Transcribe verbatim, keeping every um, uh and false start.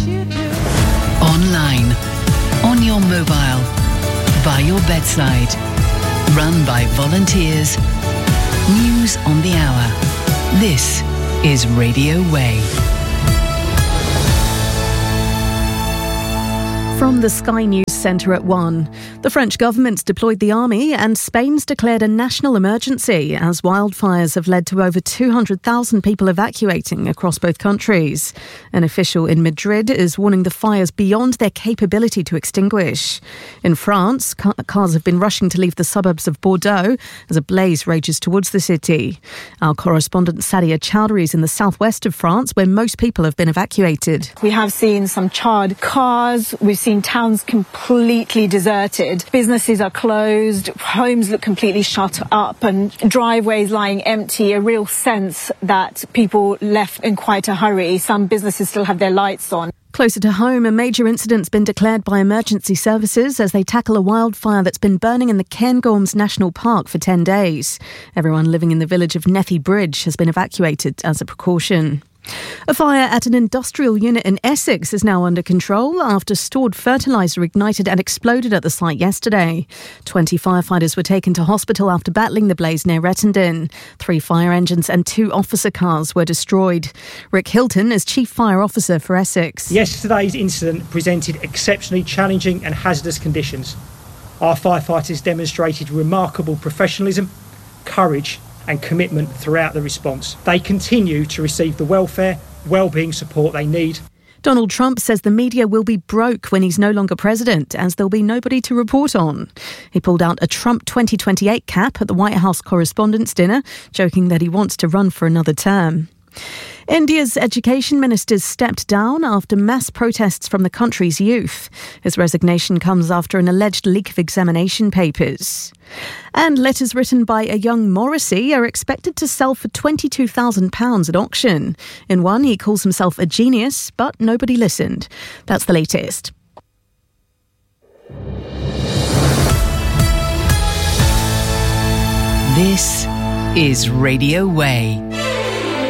Online, on your mobile, by your bedside. Run by volunteers. News on the hour. This is Radio Way. From the Sky News Centre at one. The French government's deployed the army and Spain's declared a national emergency as wildfires have led to over two hundred thousand people evacuating across both countries. An official in Madrid is warning the fires beyond their capability to extinguish. In France, ca- cars have been rushing to leave the suburbs of Bordeaux as a blaze rages towards the city. Our correspondent Sadia Chowdhury is in the southwest of France where most people have been evacuated. We have seen some charred cars. We've seen towns completely deserted. Businesses are closed. Homes look completely shut up and driveways lying empty. A real sense that people left in quite a hurry. Some businesses still have their lights on. Closer to home, a major incident's been declared by emergency services as they tackle a wildfire that's been burning in the Cairngorms National Park for ten days. Everyone living in the village of Nethy Bridge has been evacuated as a precaution. A fire at an industrial unit in Essex is now under control after stored fertiliser ignited and exploded at the site yesterday. twenty firefighters were taken to hospital after battling the blaze near Rettendon. Three fire engines and two officer cars were destroyed. Rick Hilton is Chief Fire Officer for Essex. Yesterday's incident presented exceptionally challenging and hazardous conditions. Our firefighters demonstrated remarkable professionalism, courage and commitment throughout the response. They continue to receive the welfare, well-being support they need. Donald Trump says the media will be broke when he's no longer president, as there'll be nobody to report on. He pulled out a Trump twenty twenty-eight cap at the White House Correspondents' Dinner, joking that he wants to run for another term. India's education ministers stepped down after mass protests from the country's youth. His resignation comes after an alleged leak of examination papers. And letters written by a young Morrissey are expected to sell for twenty-two thousand pounds at auction. In one, he calls himself a genius, but nobody listened. That's the latest. This is Radio Way.